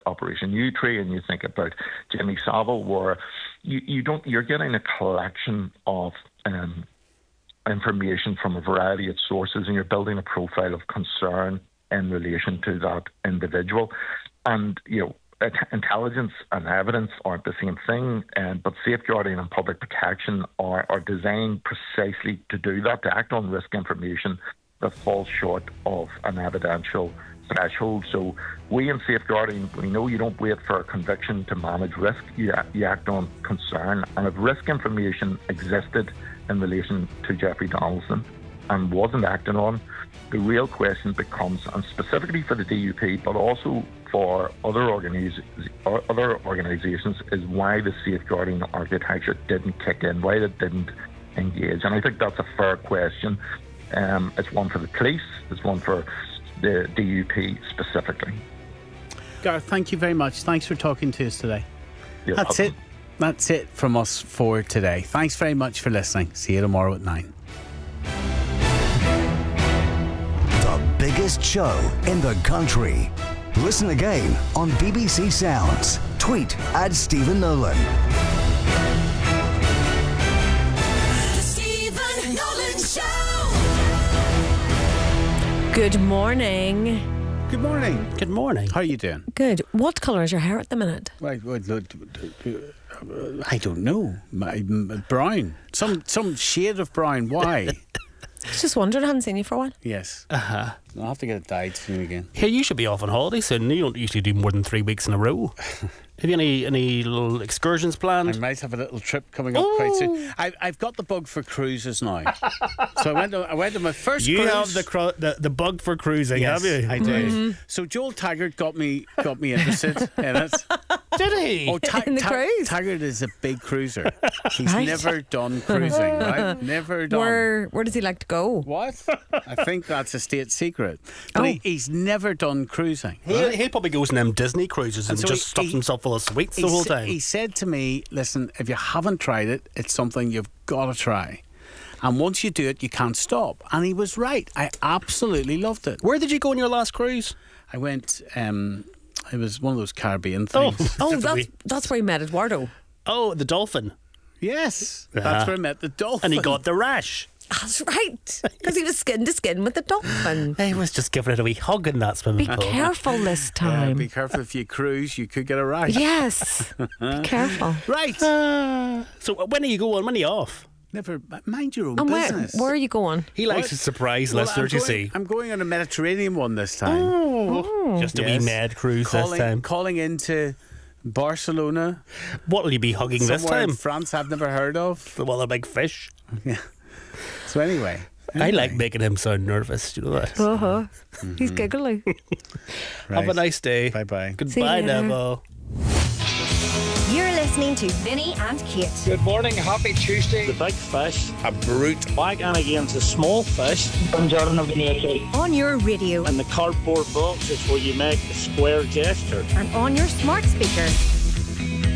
Operation Yewtree, and you think about Jimmy Savile, where you're getting a collection of information from a variety of sources, and you're building a profile of concern in relation to that individual. And, intelligence and evidence aren't the same thing, but safeguarding and public protection are designed precisely to do that, to act on risk information that falls short of an evidential threshold. So we in safeguarding, we know you don't wait for a conviction to manage risk, you act on concern. And if risk information existed in relation to Jeffrey Donaldson and wasn't acted on, the real question becomes, and specifically for the DUP, but also for other organisations, is why the safeguarding architecture didn't kick in, why it didn't engage. And I think that's a fair question. It's one for the police, it's one for the DUP specifically. Gareth, thank you very much. Thanks for talking to us today. That's it. That's it from us for today. Thanks very much for listening. See you tomorrow at 9. The biggest show in the country. Listen again on BBC Sounds. Tweet at Stephen Nolan. The Stephen Nolan Show. Good morning. Good morning. Good morning. How are you doing? Good. What colour is your hair at the minute? I don't know. Brown. Some shade of brown. Why? I was just wondering, I hadn't seen you for a while. Yes. I'll have to get it dyed soon again. Hey, you should be off on holiday soon. You don't usually do more than 3 weeks in a row. Have you any little excursions planned? I might have a little trip coming up quite soon. I've got the bug for cruises now. So I went to my first cruise. You have the bug for cruising, yes, have you? I do. So Joel Taggart got me interested in it. Did he? Oh, In the cruise? Taggart is a big cruiser. He's Right. never done cruising, right? Never done. Where does he like to go? What? I think that's a state secret. But he's never done cruising. He probably goes on them Disney cruises and so just stuffs himself full of sweets the whole time. He said to me, listen, if you haven't tried it, it's something you've got to try. And once you do it, you can't stop. And he was right. I absolutely loved it. Where did you go on your last cruise? I went, it was one of those Caribbean things. Oh, that's where he met Eduardo. Oh, the dolphin. Yes, that's where I met the dolphin. And he got the rash. That's right. Because he was skin to skin with the dolphin. He was just giving it a wee hug in that swimming Be pool. careful this time. Be careful if you cruise, you could get a rash. Yes. Be careful. Right. So when are you going? When are you off? Never mind your own And business. where are you going? He likes What? to surprise Well, listeners, you see. I'm going on a Mediterranean one this time. Just a Yes. wee med cruise this time. Calling into Barcelona. What will you be hugging this Somewhere in time? France I've never heard of. Well, a big fish. Yeah. So anyway. I like making him sound nervous. Do you know that? He's giggly. Right. Have a nice day. Bye-bye. See Goodbye, you later. Neville. You're listening to Vinny and Kate. Good morning, happy Tuesday. The big fish, A brute. back in against the small fish. I'm Jordan of Vinny. On your radio And the cardboard box is where you make the square gesture. and on your smart speaker.